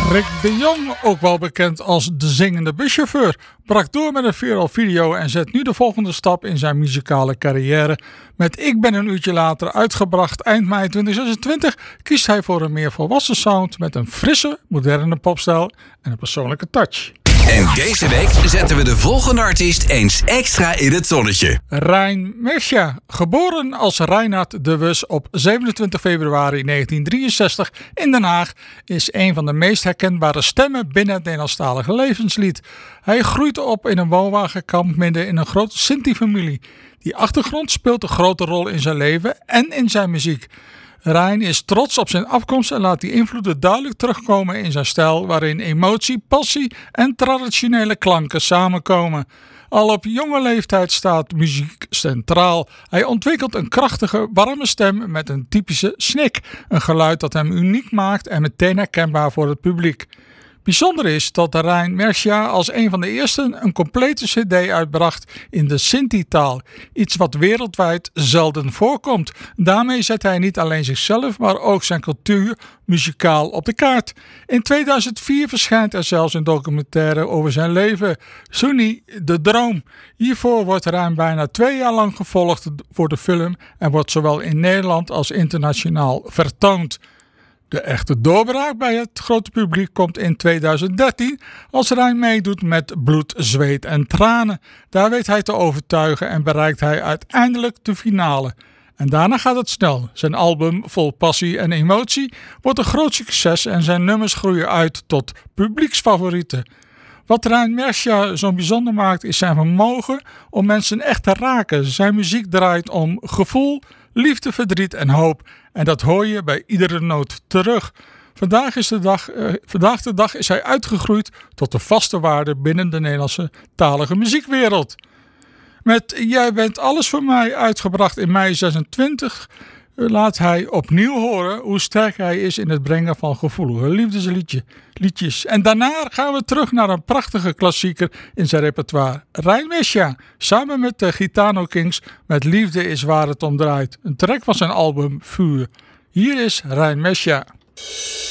Rick de Jong, ook wel bekend als de zingende buschauffeur, brak door met een viral video en zet nu de volgende stap in zijn muzikale carrière. Met Ik ben een uurtje later uitgebracht eind mei 2026 kiest hij voor een meer volwassen sound met een frisse, moderne popstijl en een persoonlijke touch. En deze week zetten we de volgende artiest eens extra in het zonnetje. Rein Mesja, geboren als Reinhard de Wus op 27 februari 1963 in Den Haag, is een van de meest herkenbare stemmen binnen het Nederlandstalige levenslied. Hij groeit op in een woonwagenkamp midden in een grote Sinti-familie. Die achtergrond speelt een grote rol in zijn leven en in zijn muziek. Rein is trots op zijn afkomst en laat die invloeden duidelijk terugkomen in zijn stijl, waarin emotie, passie en traditionele klanken samenkomen. Al op jonge leeftijd staat muziek centraal. Hij ontwikkelt een krachtige, warme stem met een typische snik. Een geluid dat hem uniek maakt en meteen herkenbaar voor het publiek. Bijzonder is dat Rein Mesja als een van de eersten een complete cd uitbracht in de Sinti-taal. Iets wat wereldwijd zelden voorkomt. Daarmee zet hij niet alleen zichzelf, maar ook zijn cultuur muzikaal op de kaart. In 2004 verschijnt er zelfs een documentaire over zijn leven, Sunni, de Droom. Hiervoor wordt Rein bijna 2 jaar lang gevolgd voor de film en wordt zowel in Nederland als internationaal vertoond. De echte doorbraak bij het grote publiek komt in 2013 als Rein meedoet met Bloed, Zweet en Tranen. Daar weet hij te overtuigen en bereikt hij uiteindelijk de finale. En daarna gaat het snel. Zijn album vol passie en emotie wordt een groot succes en zijn nummers groeien uit tot publieksfavorieten. Wat Rein Mesja zo bijzonder maakt is zijn vermogen om mensen echt te raken. Zijn muziek draait om gevoel, liefde, verdriet en hoop. En dat hoor je bij iedere noot terug. Vandaag de dag is hij uitgegroeid tot de vaste waarde binnen de Nederlandse talige muziekwereld. Met Jij bent alles voor mij, uitgebracht in mei 26, laat hij opnieuw horen hoe sterk hij is in het brengen van gevoelige liefdesliedjes. En daarna gaan we terug naar een prachtige klassieker in zijn repertoire. Rein Mesja, samen met de Gitano Kings met Liefde is waar het om draait. Een track van zijn album Vuur. Hier is Rein Mesja.